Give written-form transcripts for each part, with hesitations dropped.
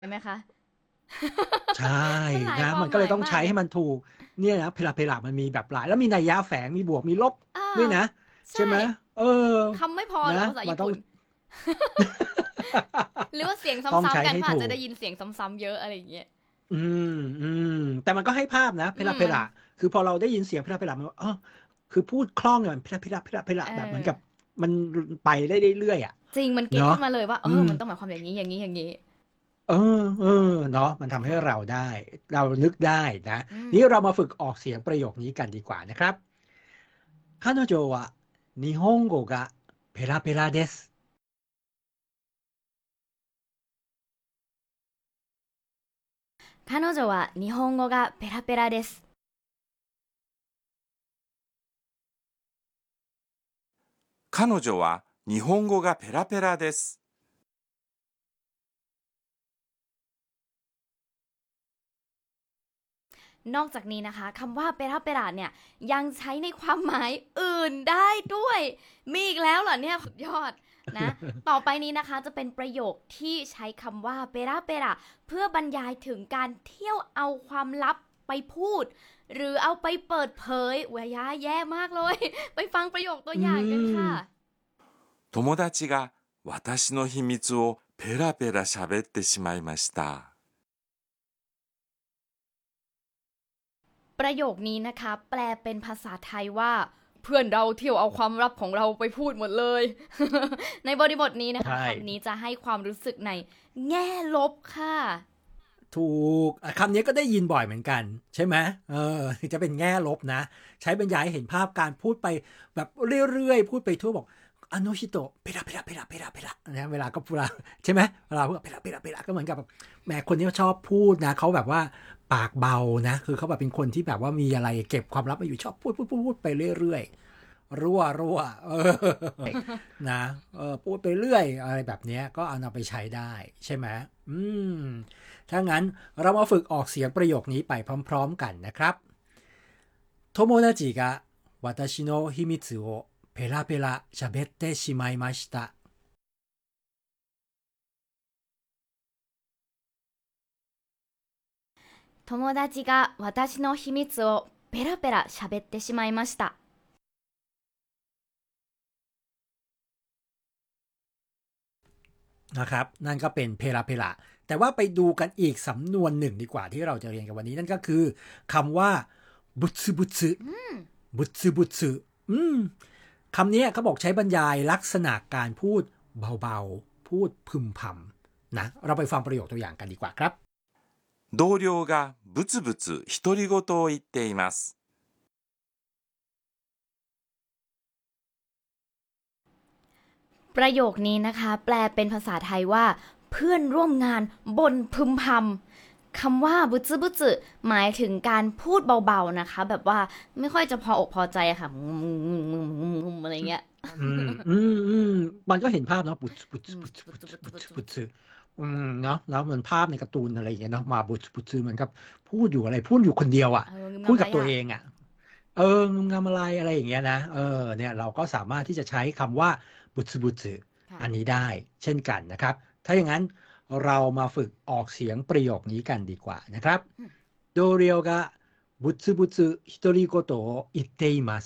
ใช่ไหมคะใช่มันหลายนะความันก็เลยต้องมหมายมากใช้ให้มันถูกเนี่ยนะเพลามันมีแบบหลายแล้วมีนัยยะแฝงมีบวกมีลบอาด้วยนะใช่ใช่ไหมเออคำไม่พอเหรนะอภาษามันต้องญี่ปุ่น หรือว่าเสียงต้องซ้ำๆกันใช้ให้ถูกเพราะอาจจะได้ยินเสียงซ้ำๆเยอะอะไรอย่างเงี้ยอืมอืมแต่มันก็ให้ภาพนะมันคือพอเราได้ยินเสียงมันว่าคือพูดคล่องอะมันเอแบบเหมือนกับอมันไปได้เรื่อยๆอะจริงมันเก็ตเนาะขึ้นมาเลยว่าอืมมันต้องหมายความอย่างงี้อย่างงี้อย่างงี้เออเออเนาะมันทำให้ค่ะเรานึกได้นะอืมนี้เรามาฝึกออกเสียงประโยคนี้กันดีกว่านะครับ彼女は日本語がペラペラです。 彼女は日本語がペラペラです。 彼女は日本語がペラペラです。 นอกจากนี้นะคะคำว่าเปราเปราเนี่ยยังใช้ในความหมายอื่นได้ด้วยมีอีกแล้วเหรอเนี่ยสุดยอดนะต่อไปนี้นะคะจะเป็นประโยคที่ใช้คำว่าเปราเปราเพื่อบรรยายถึงการเที่ยวเอาความลับไปพูดหรือเอาไปเปิดเผยเวยาแย่มากเลยไปฟังประโยคตัวอือย่างกันมค่ะ友達が私の秘密をペラペラ喋ってしまいました。 ประโยคนี้นะคะแปลเป็นภาษาไทยว่าเพื่อนเราเที่ยวเอาความลับของเราไปพูดหมดเลยในบริบทนี้นะคะใช่คำนี้จะให้ความรู้สึกในแง่ลบค่ะถูกคำนี้ก็ได้ยินบ่อยเหมือนกันใช่ไหมจะเป็นแง่ลบนะใช้บรรยายให้เห็นภาพการพูดไปแบบเรื่อยๆพูดไปทั่วบอกอโนชิโตะเพลานะเวลาก็พูดใช่ไหมเวลาพูดเพลาก็เหมือนกับแบบแหมคนนี้เขาชอบพูดนะเขาแบบว่าปากเบานะคือเขาแบบเป็นคนที่แบบว่ามีอะไรเก็บความลับมาอยู่ชอบพูดไปเรื่อยๆรั่วนะพูดไปเรื่อยอะไรแบบนี้ก็เอานำไปใช้ได้ใช่ไหมอืม ถ้างั้นเรามาฝึกออกเสียงประโยคนี้ไปพร้อมๆกันนะครับ友達が私の秘密をペラペラ喋ってしまいました。 友達が私の秘密をペラペラ喋ってしまいましたนะครับนั่นก็เป็นเพลาแต่ว่าไปดูกันอีกสำนวนหนึ่งดีกว่าที่เราจะเรียนกันวันนี้นั่นก็คือคำว่าบุตสึบุตสึบุตสึคำนี้เขาบอกใช้บรรยายลักษณะการพูดเบาๆพูดพึมพำนะเราไปฟังประโยคตัวอย่างกันดีกว่าครับ同僚がブツブツ独り言を言っています。 ประโยคนี้นะคะแปลเป็นภาษาไทยว่าเพื่อนร่วมงานบ่นพึมพำคำว่าบุจึบุจึหมายถึงการพูดเบาๆนะคะแบบว่าไม่ค่อยจะพออกพอใจอะค่ะอะไรเงี้ยอืมมันก็เห็นภาพเนาะบุตสึเนาะแล้วมันภาพในการ์ตูนอะไรอย่างเงี้ยเนาะมาบุตสึเหมือนกับพูดอยู่คนเดียวอ่ะงึมพูดกับงำอะไรอะตัวเองอ่ะงึมงำอะไรอย่างเงี้ยนะเนี่ยเราก็สามารถที่จะใช้คำว่าบุตสึค่ะอันนี้ได้เช่นกันนะครับถ้าอย่างนั้นเรามาฝึกออกเสียงประโยคนี้กันดีกว่านะครับโดเรียวกะบุตสึบุตสึฮิโตริโกโตะอิเตอิมัส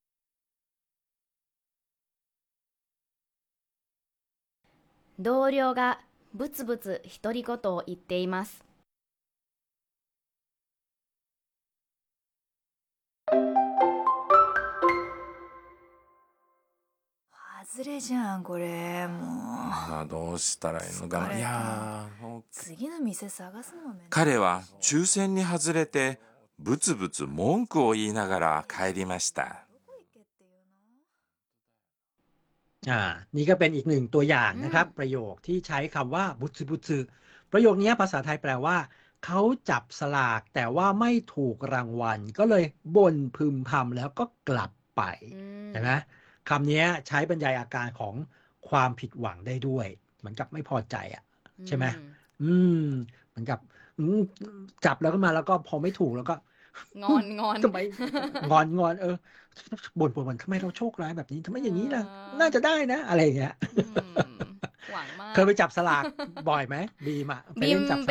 同僚がブツブツ独り言を言っています外れじゃんこれもどうしたらいいのかな。い疲れたやー、 次の店探すのめんどくさい彼は抽選に外れてブツブツ文句を言いながら帰りました。 どこ行けっていうのนี่ก็เป็นอีกหนึ่งตัวอย่างอืมนะครับประโยคที่ใช้คำว่าบุตสึประโยคนี้ภาษาไทยแปลว่าเขาจับสลากแต่ว่าไม่ถูกรางวัลก็เลยบ่นพึมพำแล้วก็กลับไปอืมเห็นไหมคำนี้ใช้บรรยายอาการของความผิดหวังได้ด้วยเหมือนกับไม่พอใจอ่ะอืใช่ไหมมอืมเหมือนกับอืมจับแล้วก็มาแล้วก็พอไม่ถูกแล้วก็งอนงอนทำไมงอนบ่นทำไมเราโชคร้ายแบบนี้ทำไมเอย่างนี้ล่ะออน่าจะได้นะอะไรอย่างเงี้ยอืมหวังมากเคยไปจับสลากบ่อยไหมบีมอะไปบีเล่มนจับ